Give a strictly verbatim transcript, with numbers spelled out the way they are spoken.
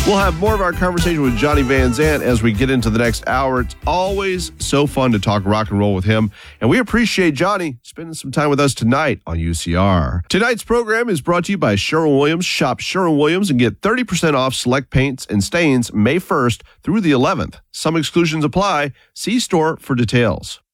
We'll have more of our conversation with Johnny Van Zant as we get into the next hour. It's always so fun to talk rock and roll with him, and we appreciate Johnny spending some time with us tonight on U C R. Tonight's program is brought to you by Sherwin-Williams. Shop Sherwin-Williams and get thirty percent off select paints and stains May first through the eleventh. Some exclusions apply. See store for details.